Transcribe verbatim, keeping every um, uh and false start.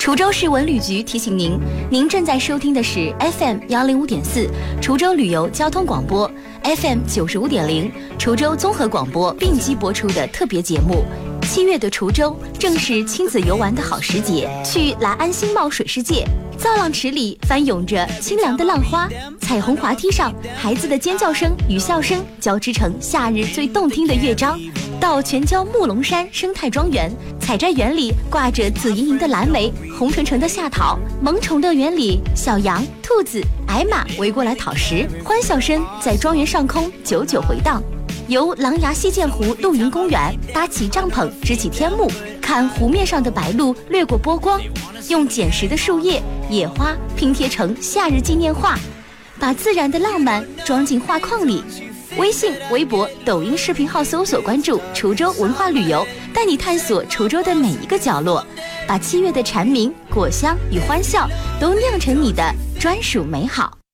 滁州市文旅局提醒您，您正在收听的是 F M 幺零五点四滁州旅游交通广播 ，F M 九十五点零滁州综合广播并机播出的特别节目。七月的滁州正是亲子游玩的好时节，去来安新茂水世界，造浪池里翻涌着清凉的浪花，彩虹滑梯上孩子的尖叫声与笑声交织成夏日最动听的乐章。到全椒木龙山生态庄园，采摘园里挂着紫莹莹的蓝莓，红澄澄的夏桃，萌宠乐园里小羊、兔子、矮马围过来讨食，欢笑声在庄园上空久久回荡。游狼牙溪涧湖露营公园，搭起帐篷支起天幕，看湖面上的白鹭掠过波光，用捡拾的树叶、野花拼贴成夏日纪念画，把自然的浪漫装进画框里。微信、微博、抖音视频号搜索关注滁州文化旅游，带你探索滁州的每一个角落，把七月的蝉鸣、果香与欢笑都酿成你的专属美好。